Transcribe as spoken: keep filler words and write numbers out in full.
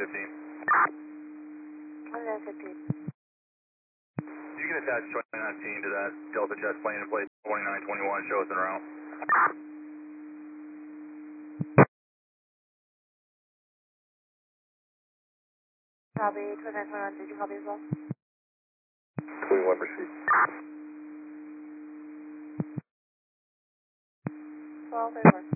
fifteen. twenty-nine fifteen. You can attach twenty-nine nineteen to that Delta Jet plane in place twenty-nine twenty-one, show us en route. Copy, twenty-nine twenty-one, did you copy as well? twenty-one proceed. twelve thirty-one.